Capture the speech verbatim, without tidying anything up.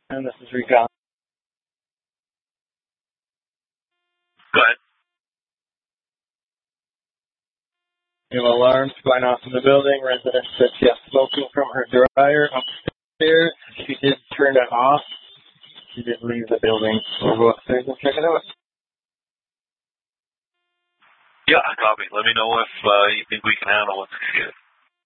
And this is Recon. Go ahead. New alarms going off in the building. Resident said she has smoking from her dryer upstairs. She did turn it off. She did leave the building. We'll go upstairs and check it out. Yeah, copy. Let me know if uh, you think we can handle what's good.